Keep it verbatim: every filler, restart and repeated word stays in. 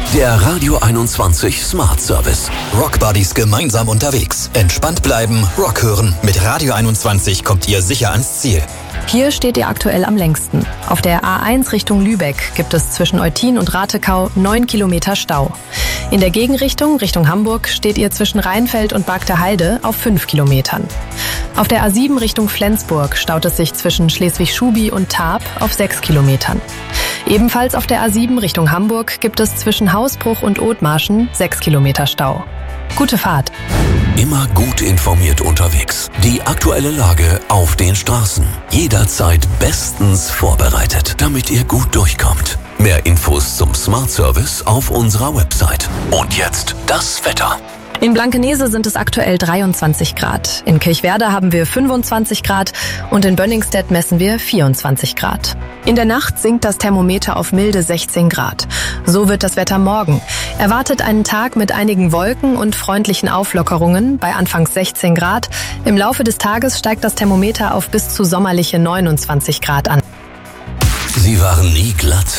Der Radio einundzwanzig Smart Service. Rockbuddies gemeinsam unterwegs. Entspannt bleiben, Rock hören. Mit Radio einundzwanzig kommt ihr sicher ans Ziel. Hier steht ihr aktuell am längsten. Auf der A eins Richtung Lübeck gibt es zwischen Eutin und Ratekau neun Kilometer Stau. In der Gegenrichtung, Richtung Hamburg, steht ihr zwischen Rheinfeld und Bagde-Heide auf fünf Kilometern. Auf der A sieben Richtung Flensburg staut es sich zwischen Schleswig-Schubi und Tarp auf sechs Kilometern. Ebenfalls auf der A sieben Richtung Hamburg gibt es zwischen Hausbruch und Othmarschen sechs Kilometer Stau. Gute Fahrt! Immer gut informiert unterwegs. Die aktuelle Lage auf den Straßen. Jederzeit bestens vorbereitet, damit ihr gut durchkommt. Mehr Infos zum Smart Service auf unserer Website. Und jetzt das Wetter. In Blankenese sind es aktuell dreiundzwanzig Grad. In Kirchwerder haben wir fünfundzwanzig Grad und in Bönningstedt messen wir vierundzwanzig Grad. In der Nacht sinkt das Thermometer auf milde sechzehn Grad. So wird das Wetter morgen. Erwartet einen Tag mit einigen Wolken und freundlichen Auflockerungen bei anfangs sechzehn Grad. Im Laufe des Tages steigt das Thermometer auf bis zu sommerliche neunundzwanzig Grad an. Sie waren nie glatt,